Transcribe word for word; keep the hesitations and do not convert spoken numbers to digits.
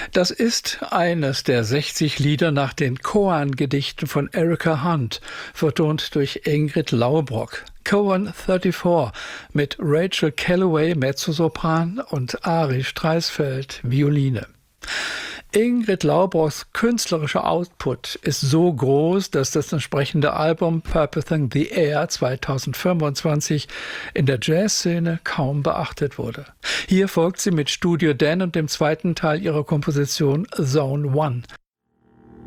Das ist eines der sechzig Lieder nach den Koan-Gedichten von Erica Hunt, vertont durch Ingrid Laubrock. Koan vierunddreißig mit Rachel Calloway Mezzosopran und Ari Streisfeld Violine. Ingrid Laubrocks künstlerischer Output ist so groß, dass das entsprechende Album Purposing the Air zweitausendfünfundzwanzig in der Jazzszene kaum beachtet wurde. Hier folgt sie mit Studio Dan und dem zweiten Teil ihrer Komposition Zone One.